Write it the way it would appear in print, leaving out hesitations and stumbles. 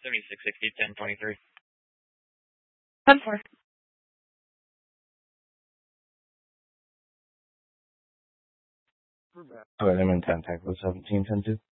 7660 1023. 10-4. Okay, I'm in contact with 1710-2.